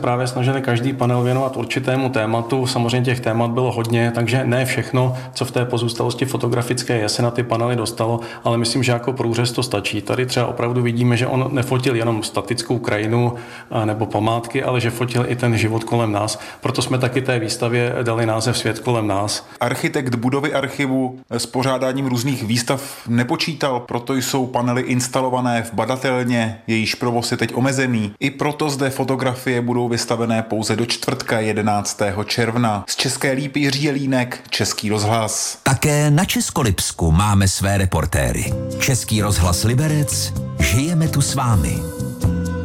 právě snažili každý panel věnovat určitému tématu. Samozřejmě těch témat bylo hodně, takže ne všechno, co v té pozůstalosti fotografické je, se na ty panely dostalo, ale myslím, že jako průřez to stačí. Tady třeba opravdu vidíme, že on nefotil jenom statickou krajinu nebo památky, ale že fotil i ten život kolem nás. Proto jsme taky té výstavě dali název Svět kolem nás. Architekt budovy archivu s pořádáním různých výstav nepočítal, proto jsou panely instalované v badatelně, jejíž provoz je teď omezený. I proto zde fotografie budou vystavené pouze do čtvrtka 11. června. Z České Lípy Jiří Jelínek, Český rozhlas. Také na Českolipsku máme své reportéry. Český rozhlas Liberec, žijeme tu s vámi.